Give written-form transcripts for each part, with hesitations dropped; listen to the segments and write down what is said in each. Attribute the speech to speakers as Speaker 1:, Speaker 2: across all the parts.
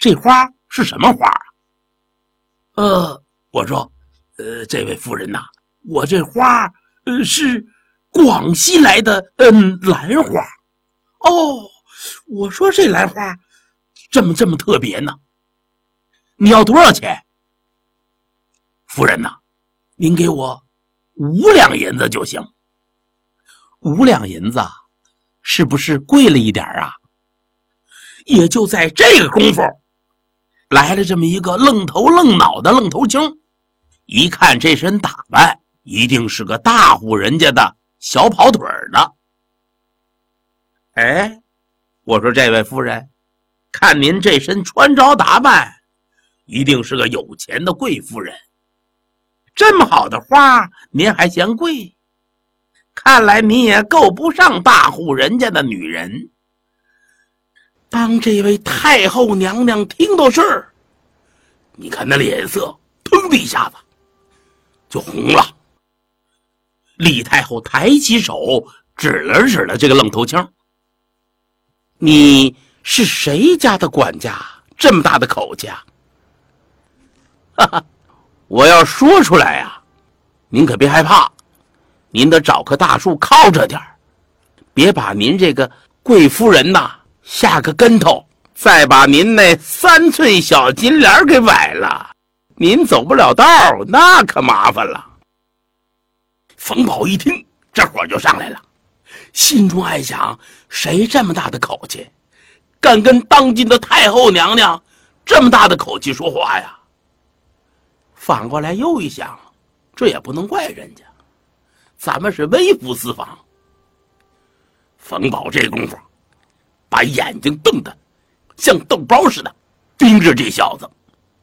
Speaker 1: 这花是什么花啊？我说，这位夫人呐，我这花是广西来的兰花。哦，我说这兰花这么特别呢？你要多少钱？夫人呐，您给我5两银子就行。5两银子是不是贵了一点啊？也就在这个功夫，来了这么一个愣头愣脑的愣头青，一看这身打扮，一定是个大户人家的小跑腿的。哎，我说这位夫人，看您这身穿着打扮，一定是个有钱的贵夫人。这么好的花，您还嫌贵？看来您也够不上大户人家的女人。当这位太后娘娘听到这儿，你看那脸色腾的一下子就红了。李太后抬起手指了这个愣头青，你是谁家的管家？这么大的口气啊！哈哈，我要说出来呀，您可别害怕，您得找棵大树靠着点，别把您这个贵夫人呐下个跟头，再把您那3寸小金莲给崴了，您走不了道，那可麻烦了。冯宝一听，这火就上来了，心中暗想，谁这么大的口气，敢跟当今的太后娘娘这么大的口气说话呀？反过来又一想，这也不能怪人家，咱们是微服私访。冯宝这功夫把眼睛瞪得像豆包似的盯着这小子。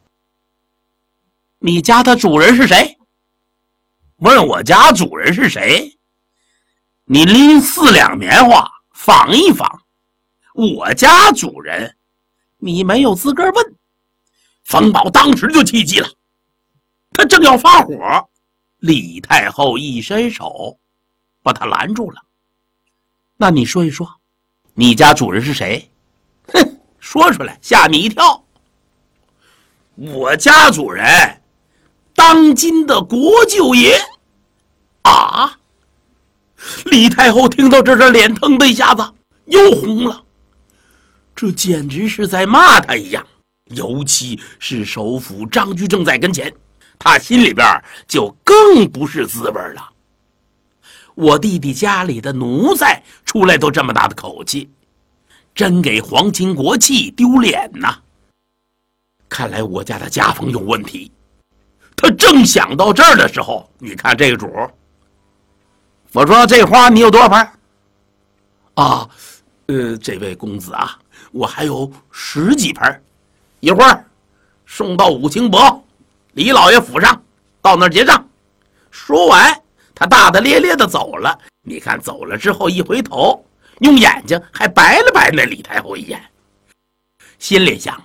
Speaker 1: 你家的主人是谁？问我家主人是谁？你拎4两棉花仿一仿，我家主人你没有资格问。冯宝当时就气急了，他正要发火，李太后一伸手把他拦住了。那你说一说，你家主人是谁？哼，说出来吓你一跳。我家主人当今的国舅爷啊！李太后听到这脸腾的一下子又红了，这简直是在骂他一样。尤其是首辅张居正在跟前，他心里边就更不是滋味了。我弟弟家里的奴才出来都这么大的口气，真给皇亲国戚丢脸呐！看来我家的家风有问题。他正想到这儿的时候，你看这个主，我说这花你有多少盆啊？这位公子啊，我还有10几盆，一会儿送到武清伯李老爷府上，到那儿结账。说完，他大大咧咧的走了。你看走了之后，一回头，用眼睛还白了白那李太后一眼，心里想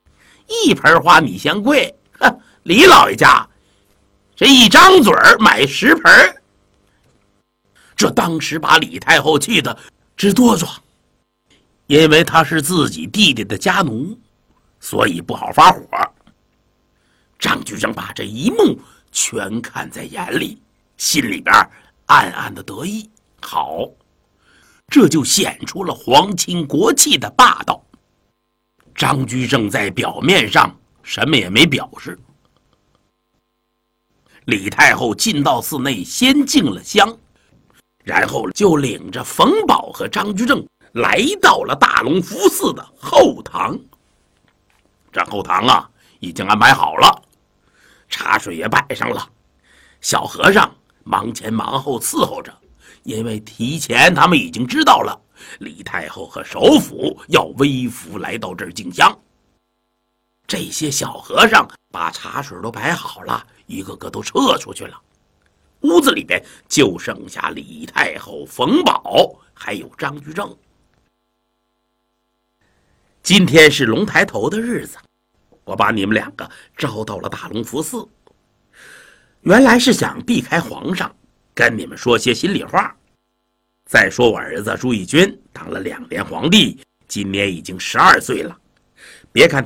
Speaker 1: ：1盆花你嫌贵，李老爷家这一张嘴买10盆。这当时把李太后气得直哆嗦，因为他是自己弟弟的家奴，所以不好发火。张居正把这一幕全看在眼里，心里边暗暗的得意。好，这就显出了皇亲国戚的霸道。张居正在表面上什么也没表示。李太后进到寺内，先敬了香，然后就领着冯宝和张居正来到了大隆福寺的后堂。这后堂啊，已经安排好了，茶水也摆上了，小和尚忙前忙后伺候着，因为提前他们已经知道了李太后和首辅要微服来到这儿敬香。这些小和尚把茶水都摆好了，一个个都撤出去了。屋子里边就剩下李太后、冯宝还有张居正。今天是龙抬头的日子，我把你们2个招到了大隆福寺，原来是想避开皇上，跟你们说些心里话。再说我儿子朱翊钧当了2年皇帝，今年已经12岁了。别看